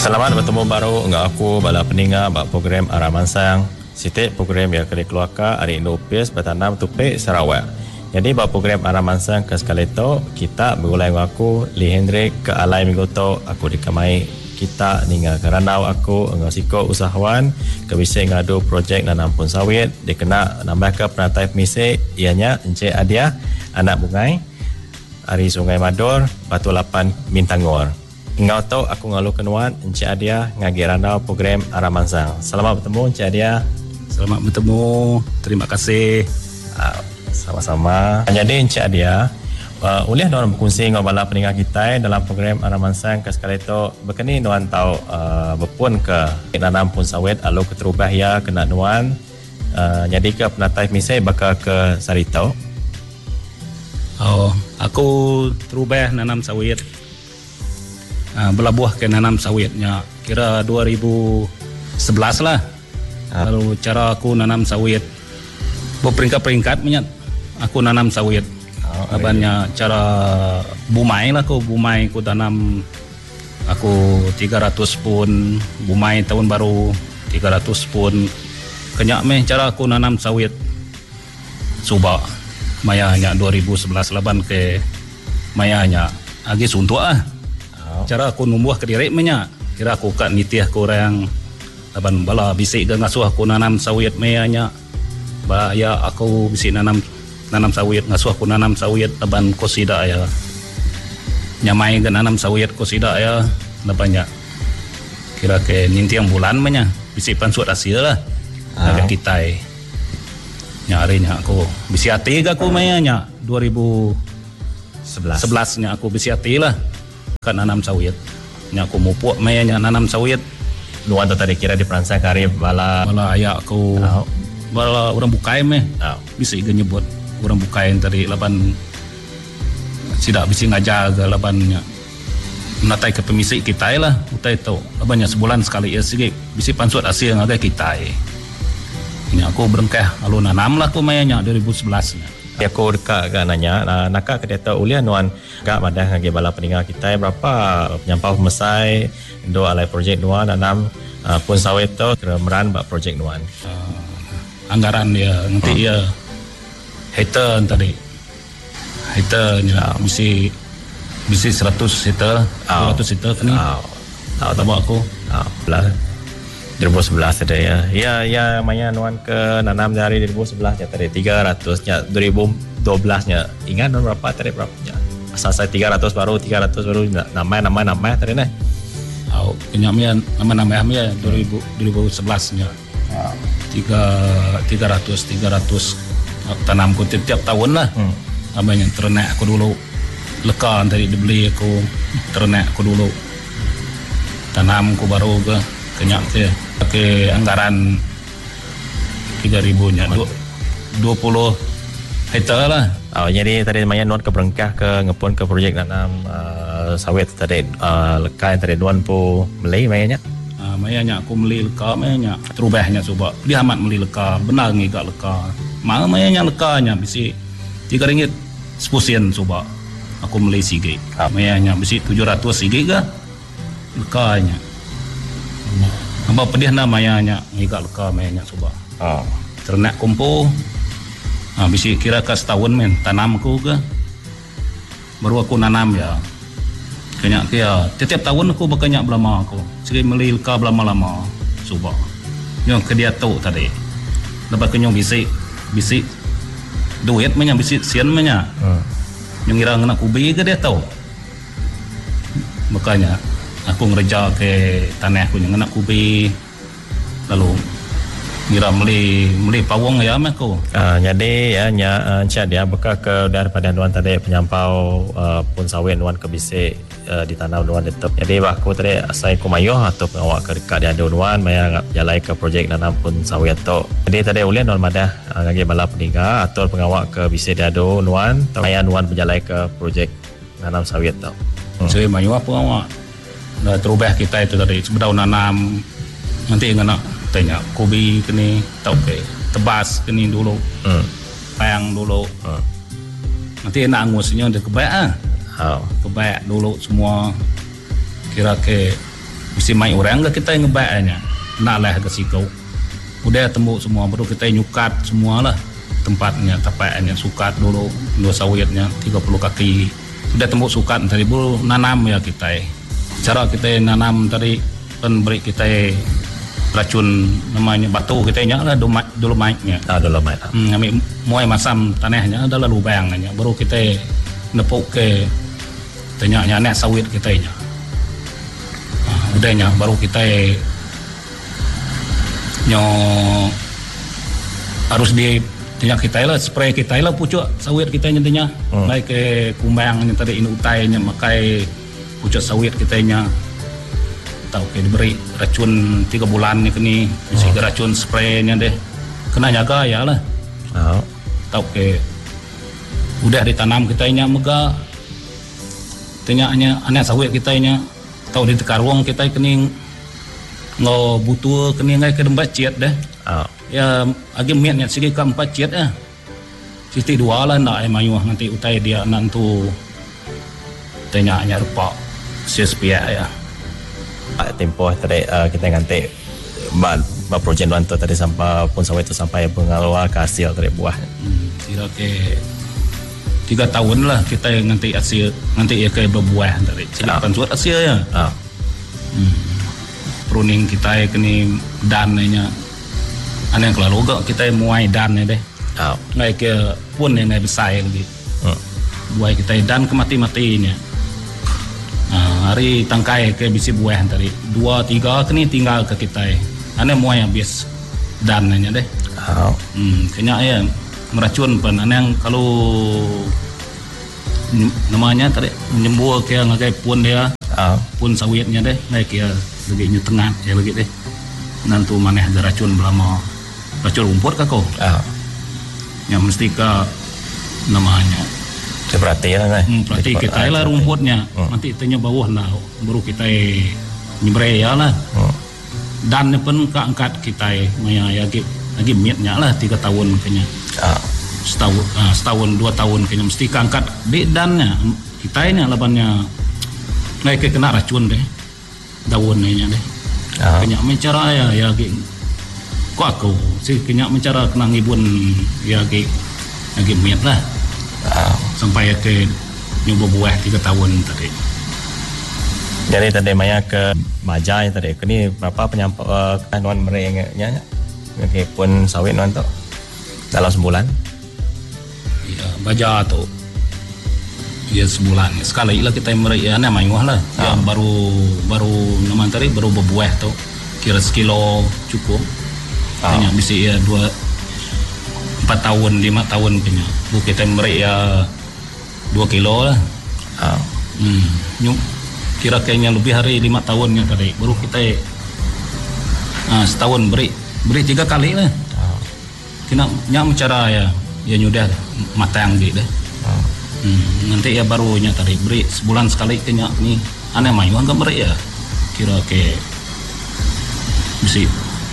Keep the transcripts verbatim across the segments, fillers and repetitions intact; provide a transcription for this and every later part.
Selamat bertemu baru dengan aku bala pendengar bak program Arah Mansang. Sitik program yang kali keluarga hari Indopis bertanam tupik Sarawak. Jadi bak program Arah Mansang ke sekali tu kita berulai dengan aku Lee Hendrik ke alai minggu tu aku dikamai kita dengan keranau aku dengan siko usahawan ke bisa ngadu projek nanam pun sawit dikena nambah ke penatai pemisik ianya Encik Adia anak bungai Ari Sungai Mador Batu Lapan Mintangor. Engau tahu aku ngalu kenuan Encik Adia ngagi ranau program Arah Mansang. Selamat bertemu Encik Adia. Selamat bertemu. Terima kasih. Uh, sama-sama. Jadi Encik Adia, uh, ulih nuan berkongsi dengan bala pendengar kita dalam program Arah Mansang ke sekali itu berkini nuan tahu uh, berpun ke nanam pun sawit alu keterubah ya kena nuan uh, jadi ke penatai misai bakal ke Sarito. Oh, aku terubah nanam sawit. Uh, belabuh ke nanam sawitnya kira dua ribu sebelas lah. Ha. Lalu cara aku nanam sawit berperingkat-peringkat minyak aku nanam sawit. Oh, Abannya iya. Cara bumai lah aku bumai aku tanam aku tiga ratus pun bumai tahun baru tiga ratus pun kenyak meh cara aku nanam sawit suba mayanya dua ribu sebelas laban ke mayanya agi suntuk ah. Cara aku numbuh ke diri menya kira aku kat nitih aku orang laban bala bisik ke ngasuh aku nanam sawit mayanya ba ya aku bisik nanam nanam sawit ngasuh aku nanam sawit laban ko sida ya nyamai ke nanam sawit ko sida ya labannya kira ke nintiang bulan menya bisik pansut hasil lah agak kitai nyarinya aku bisik hati ke aku mayanya dua ribu sebelas nya aku bisik hati lah kan nanam sawit nya aku mupuk mayanya nanam sawit nuan tu tadi kira di peransai karib bala bala ayak aku oh. Bala orang bukai meh oh. Bisa iga nyebut orang bukai tadi laban sidak bisa ngajaga labannya menatai ke pemisik kita lah utai tu labannya sebulan sekali ya sige bisa pansut hasil ngagai kita ini aku berengkah lalu nanam lah aku mayanya dua ribu sebelas nya. Ya aku dekat kan nanya nakak kedeta ulian nuan gak madah ngagi bala pendengar kita berapa penyampau mesai do alai projek nuan nanam uh, pun sawit tu kemeran bak projek nuan uh, anggaran dia nanti ya oh. Hektar tadi hektarnya mesti mesti seratus hektar dua ratus hektar kan ni tahu tahu aku ah belah dua ribu sebelas ada ya. Ya ya maya nuan ke nanam dari dua ribu sebelas nya tadi tiga ratus nya dua ribu dua belas nya. Ingat nuan berapa tadi berapa nya? Asal saya tiga ratus baru tiga ratus baru nama nama nama tadi nah. Oh, penyamnya nama-nama ya dua ribu sebelas nya. tiga ratus tiga ratus tanamku tiap tahun lah. Hmm. Abang yang ternak aku dulu. Lekan tadi dibeli aku ternak aku dulu. Tanamku baru ke kenyak ke pakai anggaran tiga ribu nya dua puluh hektar lah. Oh, jadi tadi lumayan nuan ke berengkah ke ngepun ke projek nanam uh, sawit tadi uh, lekai tadi nuan pu beli mayanya. Ah uh, mayanya aku beli leka mayanya terubahnya coba dia amat beli leka benar ngigak leka. Mau mayanya lekanya bisi tiga ringgit sepuluh sen coba. Aku beli sige. Ah. Mayanya bisi tujuh ratus sige ke lekanya. Apa pedih namanya ngigak leka mayanya coba. Oh. Ternak kumpu. Ah bisi kira ka setahun men tanam aku ke. Baru aku nanam ya. Kenyak dia setiap tahun aku berkenyak belama aku. Sekali beli leka belama-lama coba. Yang ke dia tahu tadi. Lepas kenyong bisi bisi duit menya bisi sian menya. Hmm. Yang ngira ngena kubi ke dia tahu. Makanya aku ngerja ke tanah aku yang nak kubi lalu ngira beli beli pawang ya aku. Uh, jadi ya nya Encik dia bekal ke daripada nuan tadi penyampau uh, pun sawit nuan ke bisik uh, di tanah nuan tetap. Jadi aku tadi saya kumayuh atau pengawak ke dekat dia ada nuan maya jalai ke projek nanam pun sawit tu. Jadi tadi ulian nuan madah uh, ngagi bala peninggal atau pengawak ke bisik dia ada nuan maya nuan berjalai ke projek nanam sawit tu. Hmm. Saya mayuh pengawak dah terubah kita itu tadi sebelum nanam nanti ngena tanya kobi kini tau ke tebas kini dulu hmm. payang dulu hmm. nanti nak angusnya dia kebaik ah oh. kebaik dulu semua kira ke Bisa main orang ke kita ngebaknya. Nak lah ke sikau. Udah tembuk semua baru kita nyukat semualah tempatnya tapaknya sukat dulu dua sawitnya tiga puluh kaki. Udah tembuk sukat tadi baru nanam ya kita. Cara kita nanam tadi kan beri kita racun namanya batu kita nya lah dolomitnya. Ah dolomite. Hmm, kami mulai masam tanahnya adalah lubangnya baru kita nepuk ke tanya nek sawit kita nya. Ah, udahnya baru kita nyo harus di tinyak kita lah spray kita lah pucuk sawit kita nya hmm. Baik ke kumbang yang tadi ini utainya makai pucuk sawit kita nya tahu ke diberi racun tiga bulan ni kini mesti hmm. racun spraynya deh kena jaga ya lah oh. Tahu ke udah ditanam kita nya mega tinyaknya aneh sawit kita nya tahu di tekarwong kita kini ngo butuh kini ngai ke dembat ciat dah. Oh. Ya agi miatnya segi ke empat ciat ah. Siti dua lah nak ai mayu nanti utai dia nantu tanya-nya rupa sia-sia ya. Tempoh tadi uh, kita ganti ba, ba projek nanti tadi sampai pun sawit itu sampai pengeluar ke hasil dari buah. Hmm, kira ke tiga tahun lah kita nanti hasil nanti ya ke berbuah dari. Silakan oh. Suat hasil ya. Oh. Hmm. Pruning kita kini dannya aneh kalau gak kita muai dan deh oh. Ngai ke pun yang ngai besar lagi oh. Buai kita dan ke mati-matinya nah, hari tangkai ke bisi buah tadi dua tiga kini tinggal ke kita aneh muai habis dannya deh oh. Hmm, kayaknya ya meracun pun aneh kalau namanya tadi menyembuh ke ngai pun dia oh. Pun sawitnya deh ngai ke lagi nyu tengah ya lagi deh nantu maneh ada racun belama racun rumput kah kau ah. Yang mesti ke namanya seperti lah kan hmm, berarti kita lah rumputnya hmm. Nanti tanya bawah lah baru kita nyembre ya lah hmm. Dan pun keangkat kita maya lagi lagi miatnya lah tiga tahun kayaknya ah. Setahun ah, setahun dua tahun kayaknya mesti keangkat di dannya kita ini labannya nggak kayak kena racun deh daunnya deh oh. Kenyak mencara ya ya ge kok aku si kenyak mencara kena ngibun ya ge lagi miat lah oh. Sampai ke nyoba buah tiga tahun tadi. Jadi tadi maya ke Bajai tadi kini berapa penyampaian uh, nuan merengnya meskipun sawit nuan tu dalam sebulan ya Baja tu ya sebulan sekali lah kita meriah nama mewah lah oh. Yang baru baru nama tadi baru berbuah tu kira sekilo cukup kayaknya oh. Bisa ya dua empat tahun lima tahun kayaknya bu kita meriah dua kilo lah oh. Hmm nyum kira kayaknya lebih hari lima tahunnya tadi baru kita ah, setahun beri beri tiga kali lah oh. Kena nyam cara ya ya nyudah matang gitu deh oh. Hmm, nanti ya barunya tadi beri sebulan sekali kayaknya ni aneh mayu enggak beri ya kira ke bisi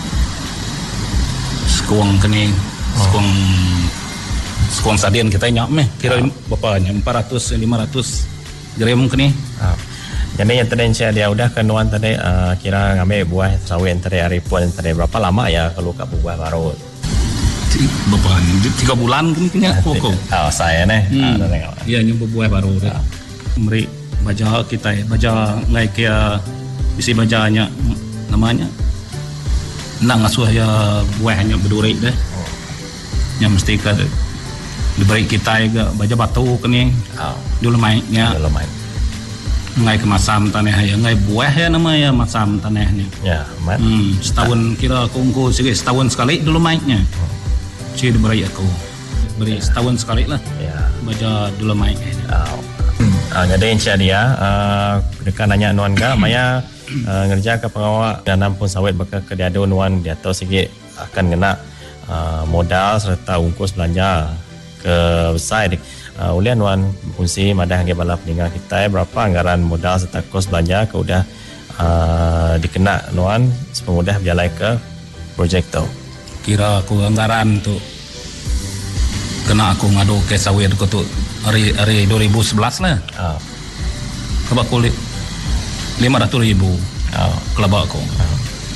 sekuang kening sekuang oh. Sekuang sadian kita nyak meh kira oh. Bapaknya empat ratus lima ratus jadi mungkin ni oh. Jadi yang tadi saya dia udah kenuan tadi uh, kira ngambil buah sawit tadi hari pun tadi berapa lama ya kalau kat buah baru Bapak tiga bulan kini kini aku kok. Oh saya nih. Hmm. Iya nyoba buah baru. Ah. Meri baca kita baca ngai kia bisi bacanya namanya. Nang asuh ya buahnya berduri deh. Oh. Yang mesti ke diberi kita juga baca batu kini. Oh. Dulu mainnya. Dulu main. Ngai ke masam tanah ya ngai buah ya namanya masam tanahnya. Ya, mat. Hmm, setahun kira kongko segi setahun sekali dulu mainnya. Oh. Ciri beri aku beri setahun sekali lah ya. Baca dulu main oh. uh, Jadi insya dia uh, dekat nanya nuan ka maya uh, ngerja ke pengawal nanam pun sawit bakal ke diadu nuan dia tahu sikit akan kena uh, modal serta ungkus belanja ke besar uh, ulian nuan fungsi madah ngai bala peninggal kita berapa anggaran modal serta kos belanja ke udah uh, dikena nuan sepemudah berjalan ke projek tu kira aku anggaran tu kena aku ngadu ke sawit aku tu hari hari dua ribu sebelas lah. Ah. Kebak kulit lima ratus ribu. Oh, kelabak ko. Oh.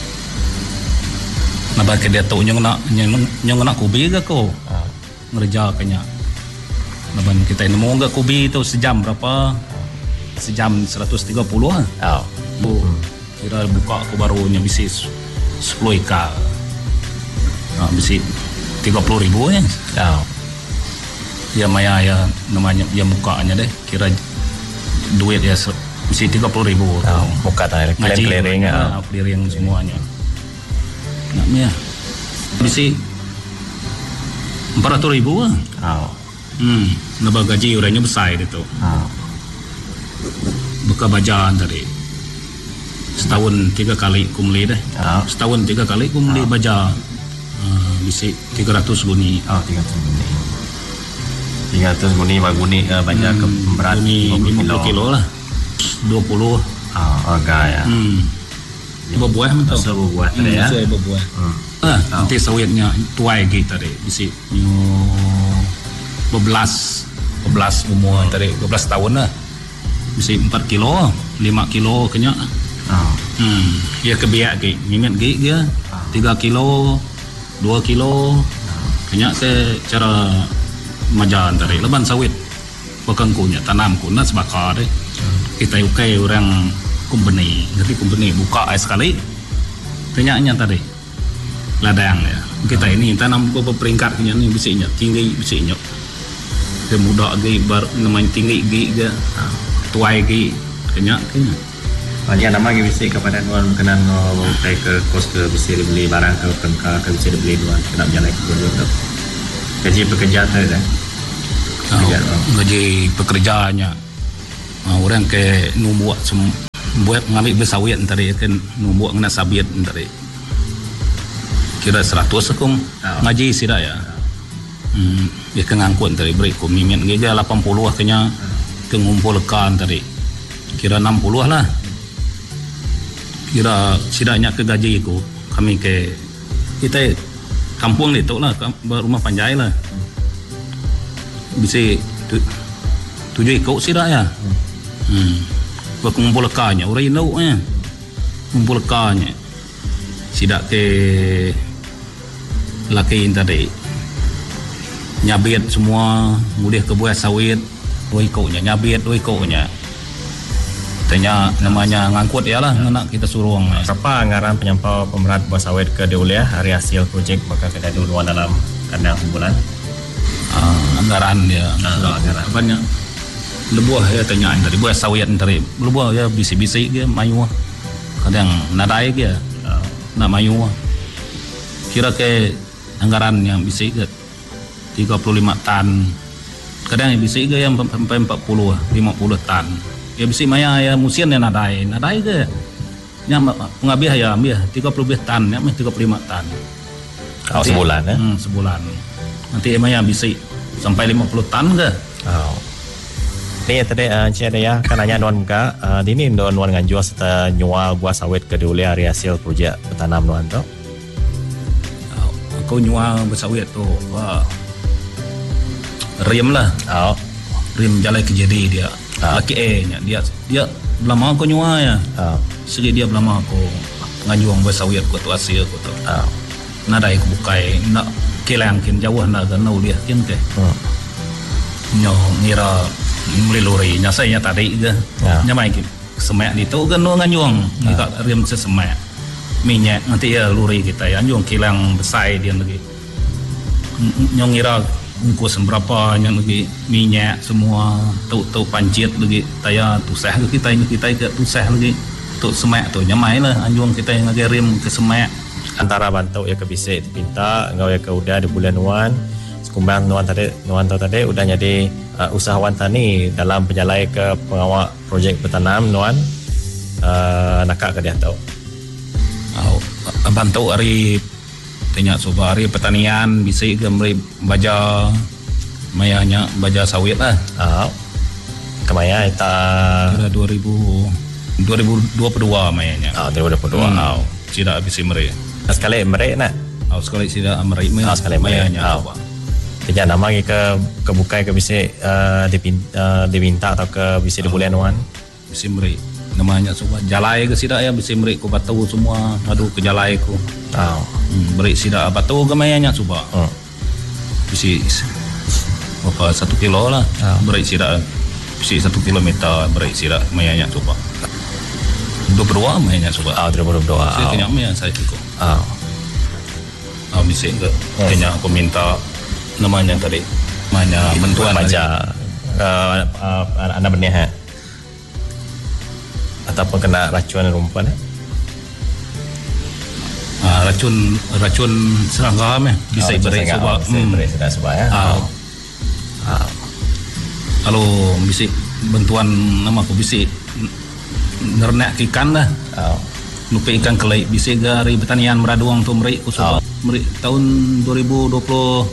Nabak ke dia tu nyong nak nyong nyong nak kubi ke ko. Oh. Ngerja kanya. Naban kita nemu enggak kubi itu sejam berapa? Oh. Sejam seratus tiga puluh ah. Oh. Bu, hmm. Kira buka aku barunya bisi sepuluh ika. Nah, bisi tiga puluh ribu ya. Oh. Ya maya ya namanya ya mukanya deh. Kira duit ya bisi tiga puluh ribu. Oh, muka tadi clearing ya, clearing semuanya. Nak mia. Bisi empat ratus ribu ah. Oh. Hmm, nabag gaji orangnya besar itu. Oh. Buka bajaan tadi. Setahun tiga kali kumli deh. Oh. Setahun tiga kali kumli oh. baja. Uh, bisi tiga ratus guni. Oh, tiga ratus guni. tiga ratus guni baguni uh, baja hmm, ke berat lima puluh kilo lah. dua puluh. Oh, harga ya. Hmm. Berbuah mentau. Masa berbuah tadi ya. Masa berbuah. Hmm. Ah, oh. Nanti sawitnya tuai gitu tadi. Bisi bebelas bebelas umur tadi bebelas tahun lah. Bisi empat kilo, lima kilo kenya. Oh. Hmm. Dia kebiak ke, mingat ke dia. tiga kilo, dua kilo. Kenya ke cara majan tadi. Leban sawit. Bukan kunya tanam kuna sebakar deh. Kita ukai orang company, jadi company buka sekali, ternyata tadi ladang ya. Kita oh. ini tanam beberapa peringkat nya ni bisanya tinggi bisanya. Dia muda lagi bar namanya tinggi lagi dia. Oh. Tuai lagi kenya kenya. Banyak nama lagi bisi kepada nuan kenan no kai ke kos ke bisi beli barang ke pengka ke bisi beli nuan kena berjalan ke dulu. Gaji pekerja tu dah. Oh, gaji pekerjaannya. Uh, orang ke numbuak sem buat ngambil bersawit tadi kan numbuak kena sabit tadi kira seratus akum oh. ngaji sida ya hmm dia ke ngangkut tadi beri ko mimin geja lapan puluh kenya ke ngumpulkan tadi kira enam puluh lah kira sidanya ke gaji ko kami ke kita kampung itu lah rumah panjai lah bisa tu, tujuh ikut sida ya Hmm. Kumpul lekanya, orang tahu nya. Kumpul lekanya. Sidak ke laki tadi. Nyabit semua, mudah ke buah sawit, dua ikutnya nyabit, dua ikutnya. Tanya namanya ngangkut ya lah, nak kita suruh orang. Siapa ngaran penyampau pemerat buah sawit ke Deuliah hari hasil projek bakal kita duluan dalam kandang sebulan. Ah, anggaran dia, ah, anggaran banyak. Lebuah ya tanyaan tadi buah sawit tadi lebuah ya bisi-bisi dia mayu kadang nadai dia uh, nak mayu kira ke anggaran yang bisi ke tiga puluh lima tan kadang yang bisi ke yang sampai empat puluh lima puluh tan ya bisi maya ya musim ya nadai nadai ke yang pengabih ya ambil tiga puluh tan ya tiga puluh lima tan oh, sebulan ya hmm, sebulan nanti maya bisi sampai lima puluh tan ke oh. Ni tadi uh, Encik Dayah kan nanya nuan muka uh, dini nuan nuan nganjua serta nyual buah sawit ke Deuliah hari hasil projek bertanam nuan tu. Uh, aku nyual buah sawit tu wah. Rim lah. Oh. Rim jalan ke jadi dia. Oh. Laki eh nya dia dia belama aku nyual ya. Oh. Segi dia belama aku nganjuang buah sawit ku tu hasil ku tu. Oh. Nadai aku bukai nak kelangkin jauh nak kenau dia kin ke. Hmm. Nyo ngira mulai lori nyasanya tadi ke ya. Nyamai semak itu kan nu nganyuang ya. Kita rem sesemak minyak nanti ya lori kita ya nyuang kilang besar dia lagi nyong ngira ungkus berapa yang lagi minyak semua tu-tu pancit lagi taya tusah ke kita ini kita ke tusah lagi tu semak tu nyamai lah anjuang kita yang lagi rem ke semak antara bantu ya ke bisik pinta ngau ya ke udah di bulan nuan sekumbang nuan tadi nuan tu tadi udah jadi uh, usahawan tani dalam penjalai ke pengawal projek bertanam nuan uh, nakak ke dia tahu oh, bantu hari tanya coba hari pertanian bisa ke memberi baja mayanya baja sawit lah oh. Kemaya kita kira dua ribu dua puluh dua mayanya oh, dua ribu dua puluh dua hmm. oh, tidak bisa meri sekali meri nak oh, sekali tidak meri oh, sekali mayanya oh. Kerja nama ke kebukai ke bisa uh, dipinta, uh, diminta atau ke bisa di bulan wan bisa beri namanya sebab jalai ke sidak ya bisi merik ku batu semua ngadu ke jalai ku. Oh. Hmm, beri sidak batu ke mayanya sebab. Hmm. Bisi berapa satu kilo lah. Oh. Beri sidak bisi satu kilometer beri sidak mayanya sebab. Dua berdua mayanya sebab. Ah, dua berdua. Saya kenyak maya saya ikut. Ah. Ah, bisi ke kenyak aku minta namanya tadi. Namanya bantuan baca uh, uh, anak benih ha? Ataupun kena racun rumpuan eh? Ah, racun racun serangga meh bisa oh, beri sebab bisa hmm. beri sudah sebab ya. Ah. Ah. Kalau bisa bantuan nama aku bisa ngernak ikan dah. Oh. Nupi ikan kelai bisa dari pertanian meraduang tu meri ku sebab oh. meri tahun dua ribu dua puluh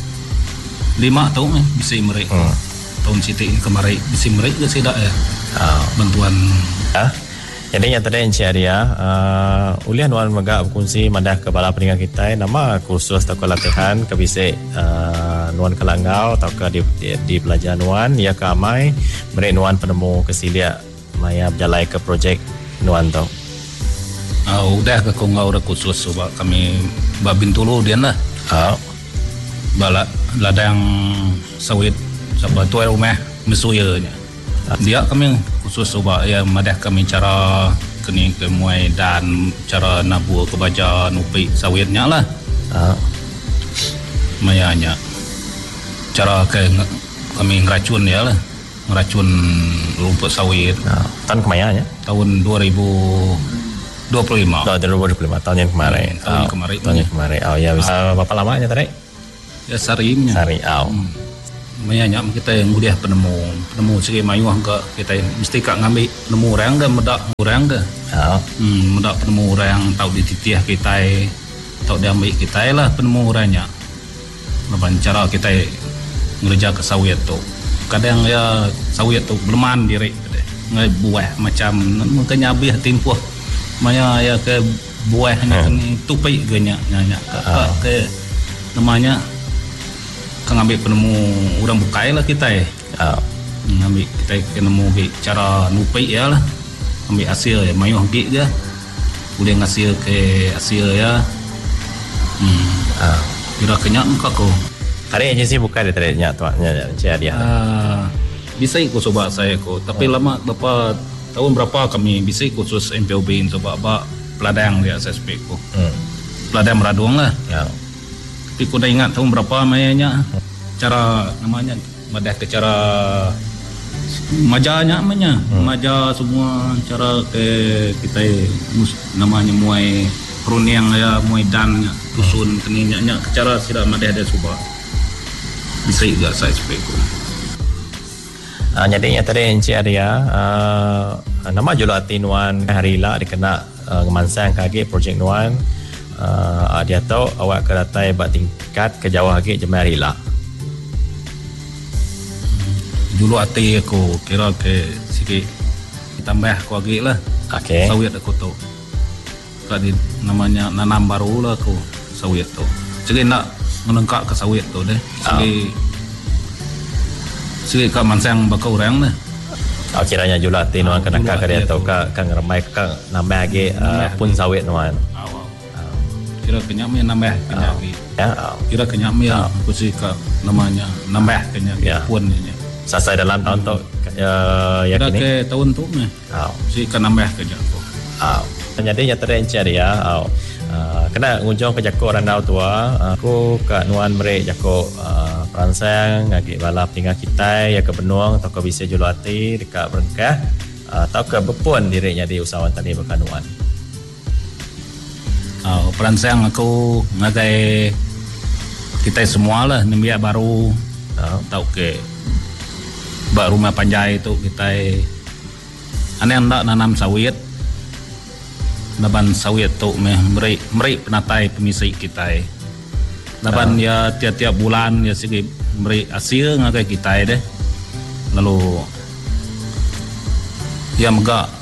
lima tahun eh bisa meri. Hmm. Tahun sitik kemarin bisa meri ke sidak ya. Oh. Bantuan ah. Jadi yang tadi Encik Arya uh, ulian wan megak berkongsi mandah kepala peninggal kita nama kursus atau latihan ke bisik uh, nuan kelangau atau ke di, di, di pelajar nuan ya ke amai mereka nuan penemu kesilia maya berjalai ke projek nuan tu. Ah uh, udah ke kongau dah kursus sebab kami babin tulu dia lah. Ah. Uh. Balak ladang sawit sebab tu rumah mesuyanya. Dia kami khusus sebab ya madah kami cara kini ke muai dan cara nabuh ke baja nupi sawitnya lah. Ah. Mayanya cara ke kami ngeracun ya lah. Ngeracun rumput sawit. Ah. Tahun kemayanya? Tahun dua ribu dua puluh lima. Oh, dua ribu dua puluh lima tahun yang kemarin. Hmm, tahun oh, kemarin. Tahun yang kemarin. Oh ya bisa. Ah. Berapa lamanya tadi? Ya sarinya. Sari. Oh. Hmm. Mayanya kita yang mudah penemu penemu segi mayuah ke kita mesti kak ngambil penemu orang ke medak orang ke oh. hmm, medak penemu orang tahu di titiah kita tahu diambil kita lah penemu orangnya lepas cara kita ngerja ke sawit tu kadang ya sawit tu beleman diri ngai buah macam mungkin habis timpuh maya ya ke buahnya hmm. ni tupai genya nyanya oh. ke namanya ngambil penemu orang bukai lah kita eh. Oh. Ngambil kita penemu cara nupai ya lah. Ambil hasil ya mayuh gig je. Boleh ngasil ke hasil ya. Hmm. Oh. Kira kenyak muka ko. Hari agensi buka dia tadi nyak tuaknya Encik Arya. Ah, bisa ikut sebab saya ko. Tapi oh. lama berapa tahun berapa kami bisa ikut khusus M P O B sebab apa peladang dia S S P ko. Hmm. Peladang meraduang lah. Ya. Tapi aku dah ingat tahun berapa mayanya cara namanya madah ke cara majanya namanya hmm. maja semua cara ke kita namanya muai peruniang ya muai dan dusun keninya nya cara sila madah ada subah bisa juga saya speku. Uh, jadi yang tadi Encik Arya uh, nama julati nuan hari lah dikena uh, ngemansang kaki projek nuan. Uh, dia tahu awak ke datai buat tingkat ke jauh lagi jemaah rila. Dulu hati aku kira ke sikit ditambah aku lagi lah. Okay. Sawit aku tu. Tadi namanya nanam baru lah aku sawit tu. Jadi nak menengkak ke sawit tu deh. Jadi oh. Sikit kat mansang bakal orang lah. Oh, kiranya julati nuan kena kak dia tahu kak kang remai kang nambah lagi uh, pun sawit nuan. Kira kenyak mie nambah kenyak oh. Ya. Oh. Kira kenyak mie oh. Aku sih ke namanya nambah kenyak ya. Pun ini. Selesai dalam tahun tu uh, ya kini. Ke tahun tu meh. Oh. Si kan nambah kenyak aku. Oh. Jadi nyata Encik Arya. Oh. Uh, kena ngujung ke Jako Randau tua. Uh, aku ke Nuan Merek Jako uh, peransang ngagi balap tinggal kita ya ke Benuang atau ke Bisi Julati dekat Berengkah uh, atau ke Bepun dirinya di usahawan tani Bekanuan. Oh, peransang aku ngagai kita semua lah nembiak baru oh. Tahu ke bak rumah panjai tu kita ane hendak nanam sawit naban sawit tu meh meri meri penatai pemisai kita naban oh. Ya tiap-tiap bulan ya segi meri hasil ngagai kita deh lalu ya megak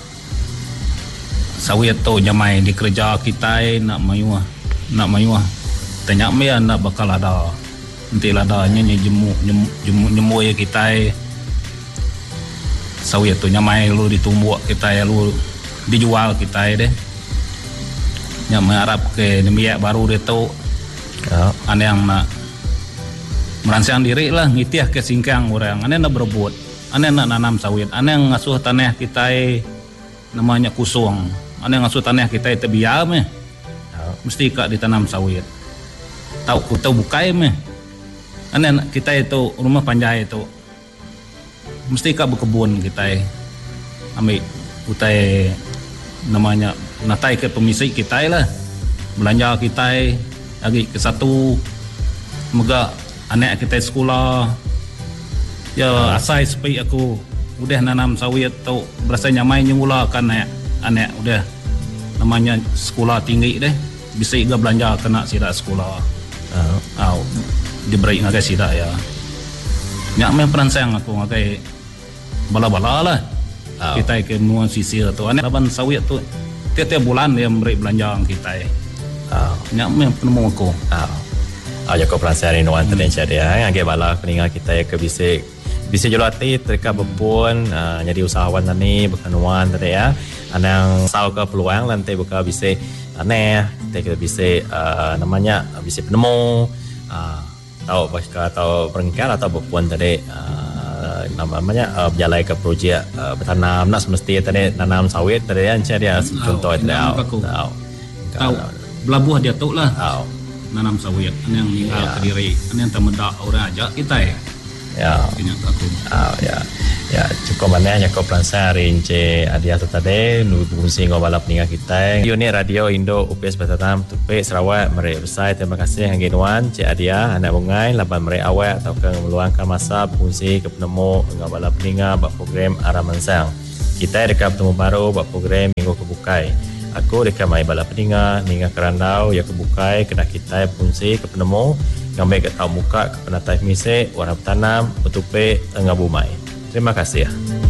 sawit tu nyamai di kerja kita nak mayuah nak mayuah tanya me nak bakal ada nanti ada nya jemu jemu jemu ya kita sawit tu nyamai lu ditumbuk kita ya lu dijual kita ya deh. Nya mengharap ke demiak baru dia tu. Ya. Ane yang nak merancang diri lah ngitiah ke singkang orang. Ane nak berebut. Ane nak nanam sawit. Ane yang ngasuh tanah kita namanya kusung. Ane yang ngasuh tanah kita tebiam eh. Ya. Mesti kak ditanam sawit. Tahu ku tahu bukai meh. Ane kita itu rumah panjai itu mesti kak berkebun kita ambil utai namanya natai ke pemisik kita lah belanja kita lagi ke satu mega anak kita sekolah ya asai supaya aku udah nanam sawit tu berasa nyamai nyula kan anak anak udah namanya sekolah tinggi deh bisa juga belanja kena sidak sekolah uh. oh, diberi ngagai sidak ya nyak meh perancang aku ngagai bala-bala lah. Oh. Kita ke nuan sisir tu. Ane laban sawit tu tiap-tiap bulan dia memberi belanja kita. Oh. Nyak meh penemu aku. Oh. Oh, joko perancang ni nuan tadi dia. Ngagai bala peningat kita ke bisa bisa jual hati mereka berpun uh, jadi usahawan tadi bukan nuan tadi ya. Anang saw ke peluang lantai buka bisa aneh kita bisa uh, namanya bisa penemu uh, tahu bahkan atau perengkar atau berpun tadi uh, namanya uh, berjalan ke projek uh, bertanam nak semesti tadi nanam sawit tadi kan dia contoh itu tahu tahu belabuh dia tahu lah tahu nanam sawit yang tinggal ya. Ke diri yang temedak orang aja kita ya ya oh, ya ya cukup mana cukup perancang rinci adia tu tadi fungsi ngobalap ninga kita unit radio Indo U P S Batam Tupik Sarawak meri besar terima kasih hangginuan Cik Adia anak bungai laban meri awak atau ke meluangkan masa fungsi ke penemu ngobalap ninga bak program Aramansang kita dekat bertemu baru bak program minggu kebukai aku dekat mai balap ninga ninga kerandau ya kebukai kena kita fungsi ke penemu ngambil ke tahu muka ke penatai misik warna tanam utupe ngabumai. Terima kasih ya.